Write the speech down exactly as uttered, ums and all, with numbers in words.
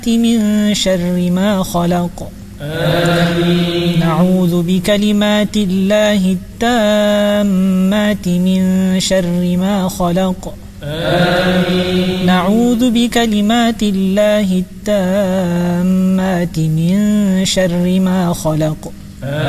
من شر ما خلق آمين. نعوذ بكلمات الله التامات من شر ما خلق آمين. نعوذ بكلمات الله التامات من شر ما خلق